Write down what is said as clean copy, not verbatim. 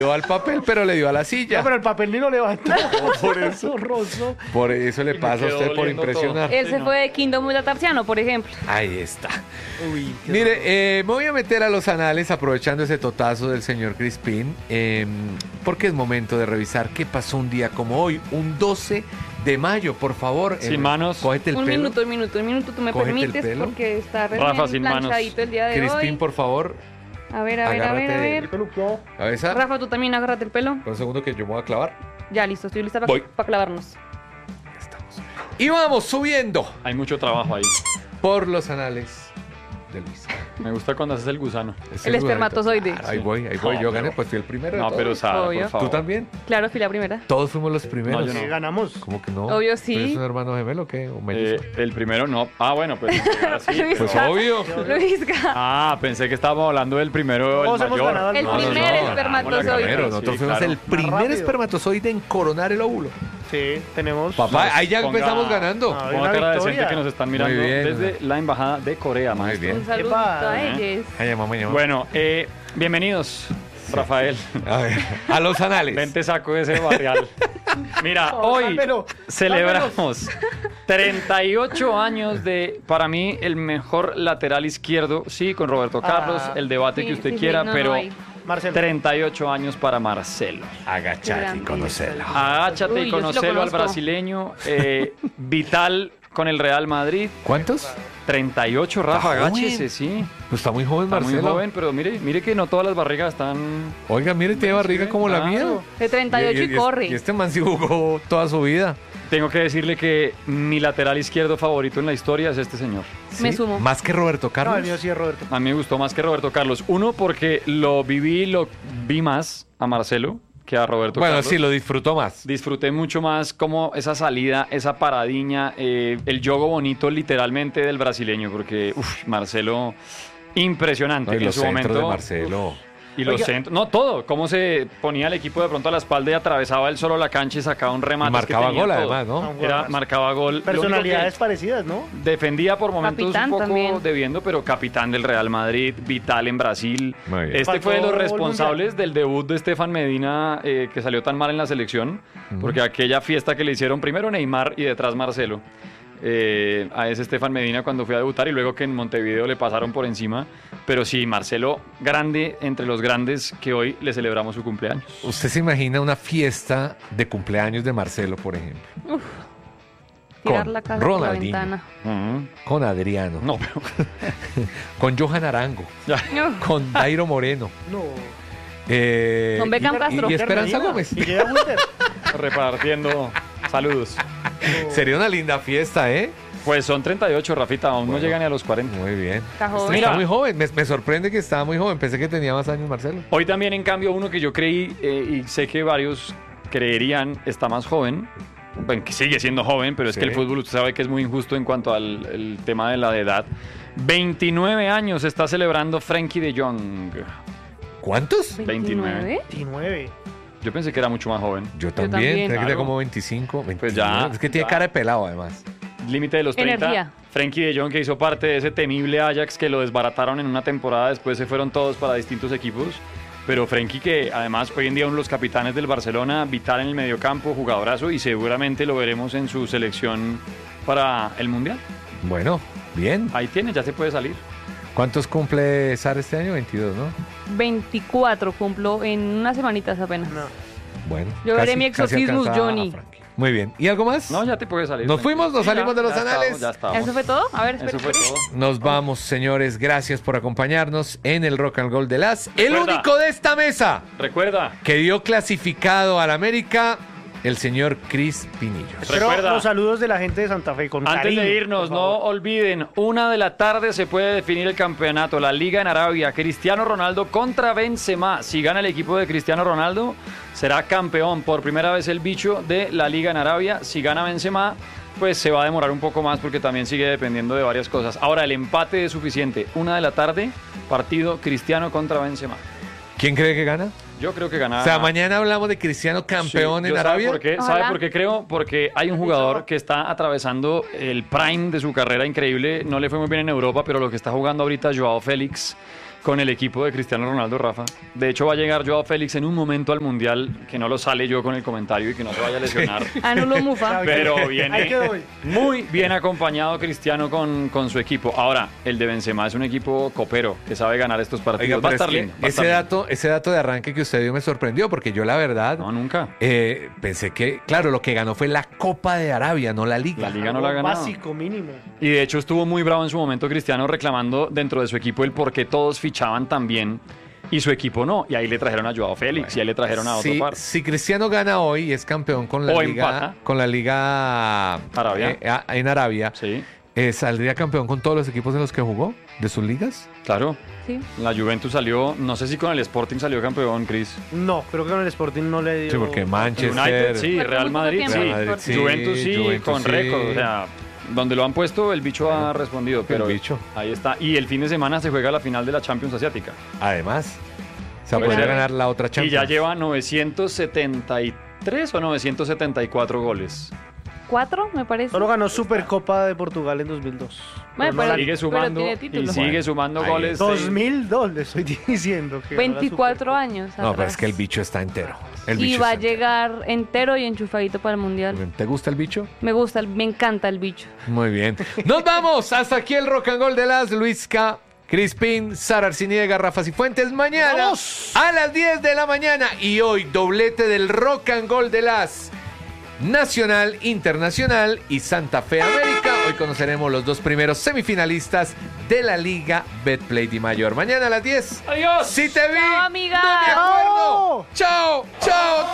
dio al papel, pero le dio a la silla. No, pero el papel ni lo levantó. Por eso. Horroroso. Por eso le pasa a usted por doliendo impresionar. Él se fue de Kingdom de Tarciano, por ejemplo. Ahí está. Uy, qué Mire, me voy a meter a los anales aprovechando ese totazo del señor Crispín, porque es momento de revisar qué pasó un día como hoy, un 12 de mayo, por favor. Sin manos. Cógete el Un pelo. minuto, tú me Cógete el permites pelo. porque está Rafa, recién sin manos. planchadito el día de Crispín, hoy. por favor, A ver. agárrate peluqueado. cabeza. Rafa, tú también agárrate el pelo. Un segundo que yo me voy a clavar. Ya, listo, estoy lista Voy. para clavarnos. Estamos. Y vamos subiendo Hay mucho trabajo ahí. por los anales de Luis. Me gusta cuando haces el gusano. Ese El es espermatozoide. Ahí voy. No, Yo gané, pero- pues fui el primero. de No, todos. pero Sara, Obvio. por favor. ¿Tú también? Claro, fui la primera. Todos fuimos los primeros. No, yo no. Sí, ganamos. ¿Cómo que no? Obvio, sí. ¿Eres un hermano gemelo o qué? ¿Un mellizo? El primero no. Ah, bueno, pues así. Luis, Pues Ca- obvio. Luisca. Ah, pensé que estábamos hablando del primero, Todos el hemos mayor. ganado al El No, no, primer no. espermatozoide. Primero, nosotros Sí, fuimos claro. el primer rápido. espermatozoide en coronar el óvulo. Sí, tenemos. Papá, Nos ahí ya ponga- empezamos ganando. Ah, Ponga Una cara de victoria. gente que nos están mirando Muy bien. desde la embajada de Corea, Muy maestro. bien. Un saludo Epa. a ellos. Ay, mamá, ya, mamá. Bueno, bienvenidos, Rafael. A ver, a los anales. Vente, saco ese barrial. Mira, No, hoy dámelo, celebramos 38 años de, para mí, el mejor lateral izquierdo. Sí, con Roberto Carlos, el debate Sí, que usted sí, quiera, sí, no, pero no hay. Marcelo. 38 años para Marcelo. Agachate y Grande. conocelo. Agáchate Uy, y yo sí lo conocelo al conozco. brasileño. Vital con el Real Madrid. ¿Cuántos? 38, Rafa, Está joven. agáchese, sí. Pues está muy joven, Está muy Marcelo. joven, pero mire que no todas las barrigas están... Oiga, mire, tiene barriga como la mía. Claro. De 38 y corre. Y este man sí jugó toda su vida. Tengo que decirle que mi lateral izquierdo favorito en la historia es este señor. Me ¿Sí? sumo. Más que Roberto No, Carlos. el mío sí es Roberto. A mí me gustó más que Roberto Carlos. Uno, porque lo vi más a Marcelo que a Roberto Bueno, Carlos. sí, lo disfrutó más. Disfruté mucho más como esa salida, esa paradiña, el juego bonito literalmente del brasileño, porque Marcelo, impresionante No, y en los su centros momento. de Marcelo. Y los Oiga. centros, no todo, cómo se ponía el equipo de pronto a la espalda y atravesaba él solo la cancha y sacaba un remate. Y marcaba gol, además, ¿no? Marcaba gol. Lo único Personalidades que parecidas, ¿no? defendía por momentos Capitán un poco también. debiendo, pero capitán del Real Madrid, vital en Brasil. Muy bien. Este fue de los Faltó el responsables del debut de Estefan Medina, que salió tan mal en la selección, porque aquella fiesta que le hicieron primero Neymar y detrás Marcelo. A ese Estefan Medina cuando fue a debutar y luego que en Montevideo le pasaron por encima. Pero sí, Marcelo, grande entre los grandes que hoy le celebramos su cumpleaños. ¿Usted se imagina una fiesta de cumpleaños de Marcelo, por ejemplo? Tirar Con la casa por la Ronaldinho. ventana. Con Adriano. No, pero Con Johan Arango. ya. No. Con Dairo Moreno. No. Con Beckham Castro. Y Esperanza Medina. Gómez. Y llega Winter. Repartiendo saludos. Sería una linda fiesta, ¿eh? Pues son 38, Rafita, aún no Bueno. llegan ni a los 40. Muy bien. Está joven. Está Mira. muy joven. Me sorprende que estaba muy joven. Pensé que tenía más años Marcelo. Hoy también, en cambio, uno que yo creí, y sé que varios creerían, está más joven. Bueno, que sigue siendo joven, pero es que Sí. el fútbol usted sabe que es muy injusto en cuanto al el tema de la edad. 29 años está celebrando Frenkie de Jong. ¿Cuántos? 29. 29. Yo pensé que era mucho más joven. Yo también. también. Tenía que tener Claro. como 25, 29. Pues ya, Es que tiene ya. cara de pelado, además. Límite de los 30. Energía. Frenkie de Jong, que hizo parte de ese temible Ajax que lo desbarataron en una temporada, después se fueron todos para distintos equipos. Pero Frenkie, que además hoy en día uno de los capitanes del Barcelona, vital en el mediocampo, jugadorazo, y seguramente lo veremos en su selección para el Mundial. Bueno, bien. Ahí tiene, ya se puede salir. ¿Cuántos cumple Sara este año? 22, ¿no? 24 cumplo en unas semanitas apenas. No. Bueno. Yo veré mi casi exorcismus, alcanza a Johnny. Frankie. Muy bien. ¿Y algo más? No, ya te puede salir. ¿Nos fuimos? ¿Nos Sí, salimos de los ya anales? estamos, ya estamos. ¿Eso fue todo? A ver, Eso espera, fue espera. todo. Nos vamos, señores. Gracias por acompañarnos en el Rock and Roll de las. El Recuerda. único de esta mesa Recuerda, que dio clasificado al América, el señor Cris Pinillos. Espero Recuerda. los saludos de la gente de Santa Fe con antes cariño, de irnos, por no favor. olviden, 1:00 p.m. se puede definir el campeonato, la Liga en Arabia, Cristiano Ronaldo contra Benzema. Si gana el equipo de Cristiano Ronaldo, será campeón por primera vez el bicho de la Liga en Arabia. Si gana Benzema, pues se va a demorar un poco más porque también sigue dependiendo de varias cosas. Ahora, el empate es suficiente. 1:00 p.m, partido Cristiano contra Benzema. ¿Quién cree que gana? Yo creo que gana. O sea, mañana hablamos de Cristiano campeón Sí, en yo Arabia. ¿Sabe por qué? Ojalá. ¿Sabe por qué creo? Porque hay un jugador que está atravesando el prime de su carrera increíble. No le fue muy bien en Europa, pero lo que está jugando ahorita Joao Félix con el equipo de Cristiano Ronaldo, Rafa. De hecho, va a llegar Joao Félix en un momento al Mundial, que no lo sale yo con el comentario y que no se vaya a lesionar. Anulo Mufa. Pero Ahí viene quedó. muy bien acompañado Cristiano con su equipo. Ahora, el de Benzema es un equipo copero que sabe ganar estos partidos. Oiga, va a pero estar es que lindo. va a estar lindo. ese dato de arranque que usted dio me sorprendió, porque yo la verdad No, nunca. pensé que, claro, lo que ganó fue la Copa de Arabia, no la Liga. La Liga no la ha ganado. Básico, mínimo. Y de hecho estuvo muy bravo en su momento Cristiano reclamando dentro de su equipo el por qué todos fichaban tan bien y su equipo no. Y ahí le trajeron a Joao Félix y ahí le trajeron a otro par. Si Cristiano gana hoy y es campeón con la O Liga, empata. con la Liga Arabia. En Arabia, Sí, ¿saldría campeón con todos los equipos en los que jugó? ¿De sus ligas? claro. Sí. La Juventus salió, no sé si con el Sporting salió campeón, Chris. No, creo que con el Sporting no le dio. Sí, porque Manchester... United sí, Fue Real muy poco Madrid tiempo sí. en el Sporting. Juventus sí, Juventus con sí. récord. O sea, donde lo han puesto, el bicho ha respondido. Pero bicho. ahí está. Y el fin de semana se juega la final de la Champions Asiática. Además, o sea, Sí, podría claro. ganar la otra Y Champions. ya lleva 973 o 974 goles. 4, me parece. Solo ganó Supercopa de Portugal en 2002. Bueno, no la- Sigue sumando tiene y título. sigue sumando Ahí. goles. 2002 le estoy diciendo. Que ganó la 24 Supercopa. años. No, pero atrás. es que el bicho está entero. El Y bicho va a está entero. llegar entero y enchufadito para el Mundial. ¿Te gusta el bicho? Me gusta, me encanta el bicho. Muy bien. Nos vamos. Hasta aquí el Rock and Roll de las Luisca, Crispín, Sara Arciniega, Rafa Cifuentes. Mañana ¡Vamos! a las 10 de la mañana. Y hoy doblete del Rock and Roll de las Nacional, Internacional y Santa Fe América. Hoy conoceremos los dos primeros semifinalistas de la Liga Betplay Di Mayor. Mañana a las 10. ¡Adiós! Si te vi, Chao, amiga. no me acuerdo. Chao, chao.